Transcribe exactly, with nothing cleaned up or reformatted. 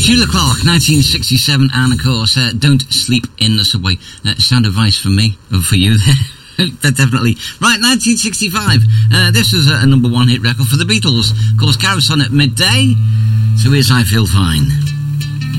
Sheila Clark, nineteen sixty-seven, and of course, uh, Don't Sleep in the Subway. Uh, sound advice from me, or for you there. Definitely. Right, nineteen sixty-five. Uh, this was a, a number one hit record for the Beatles. Of course, Carol Son at Midday. So here's I Feel Fine.